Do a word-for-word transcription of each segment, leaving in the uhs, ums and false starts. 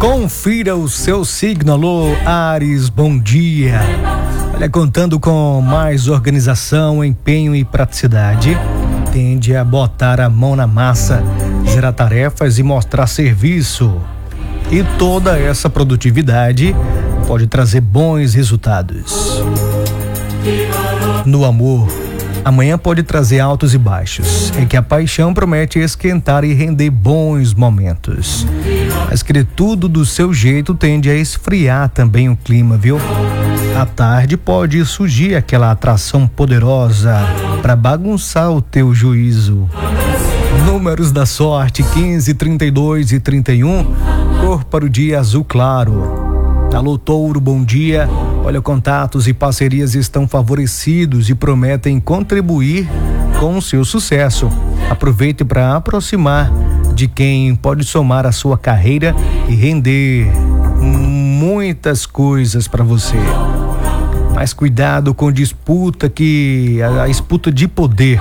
Confira o seu signo. Alô, Áries, bom dia. Olha, contando com mais organização, empenho e praticidade, tende a botar a mão na massa, zerar tarefas e mostrar serviço. E toda essa produtividade pode trazer bons resultados. No amor, amanhã pode trazer altos e baixos, em que a paixão promete esquentar e render bons momentos. Mas que tudo do seu jeito tende a esfriar também o clima, viu? À tarde pode surgir aquela atração poderosa para bagunçar o teu juízo. Números da sorte: quinze, trinta e dois e trinta e um. Cor para o dia: azul claro. Alô, Touro, bom dia. Olha, contatos e parcerias estão favorecidos e prometem contribuir com o seu sucesso. Aproveite para aproximar de quem pode somar a sua carreira e render muitas coisas para você. Mas cuidado com disputa, que a disputa de poder.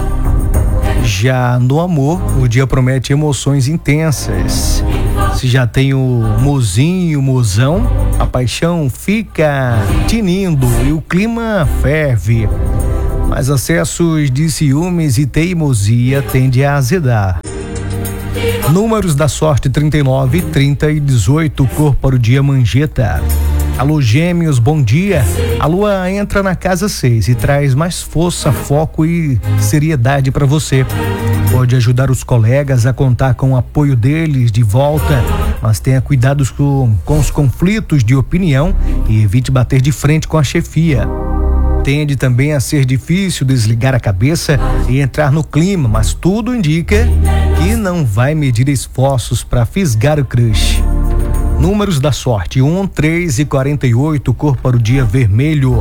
Já no amor, o dia promete emoções intensas. Se já tem o mozinho, o mozão, a paixão fica tinindo e o clima ferve. Mas acessos de ciúmes e teimosia tende a azedar. Números da sorte: trinta e nove, trinta e dezoito. Cor para o dia: manjeta. Alô, Gêmeos, bom dia. A lua entra na casa seis e traz mais força, foco e seriedade para você. Pode ajudar os colegas a contar com o apoio deles de volta, mas tenha cuidado com, com os conflitos de opinião e evite bater de frente com a chefia. Tende também a ser difícil desligar a cabeça e entrar no clima, mas tudo indica que não vai medir esforços para fisgar o crush. Números da sorte: um, três e quarenta e oito. Cor para o dia: vermelho.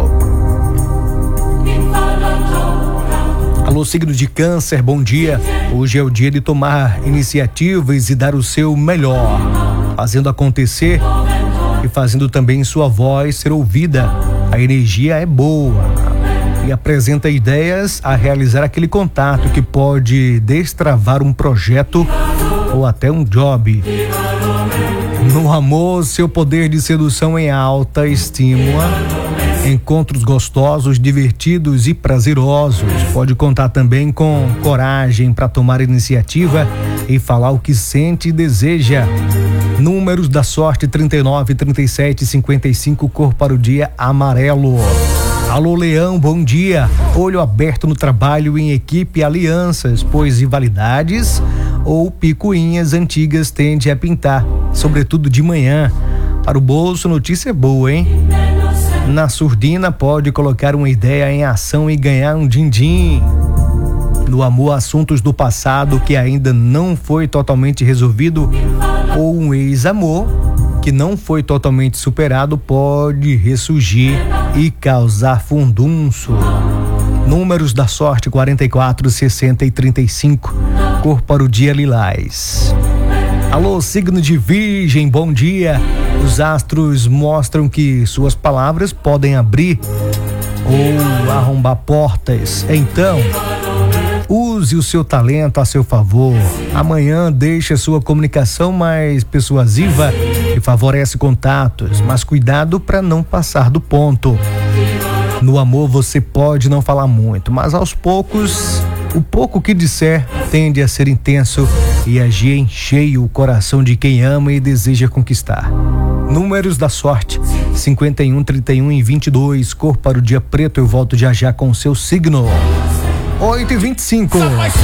Alô, signo de Câncer, bom dia. Hoje é o dia de tomar iniciativas e dar o seu melhor, fazendo acontecer e fazendo também sua voz ser ouvida. A energia é boa e apresenta ideias a realizar aquele contato que pode destravar um projeto ou até um job. No amor, seu poder de sedução em alta estima. Encontros gostosos, divertidos e prazerosos. Pode contar também com coragem para tomar iniciativa e falar o que sente e deseja. Números da sorte: trinta e nove, trinta e sete e cinquenta e cinco. Cor para o dia: amarelo. Alô, Leão, bom dia. Olho aberto no trabalho, em equipe, alianças, pois rivalidades ou picuinhas antigas tende a pintar, sobretudo de manhã. Para o bolso, notícia boa, hein? Na surdina, pode colocar uma ideia em ação e ganhar um din-din. No amor, assuntos do passado que ainda não foi totalmente resolvido ou um ex-amor que não foi totalmente superado pode ressurgir e causar furdunço. Números da sorte: quarenta e quatro, sessenta e trinta e cinco. Cor para o dia: lilás. Alô, signo de Virgem, bom dia. Os astros mostram que suas palavras podem abrir ou arrombar portas. Então, use o seu talento a seu favor. Amanhã deixe a sua comunicação mais persuasiva e favorece contatos, mas cuidado para não passar do ponto. No amor, você pode não falar muito, mas aos poucos, o pouco que disser tende a ser intenso e agir em cheio o coração de quem ama e deseja conquistar. Números da sorte: cinquenta e um, trinta e um e vinte e dois. Cor para o dia: preto. Eu volto já já com o seu signo. oito e vinte e cinco.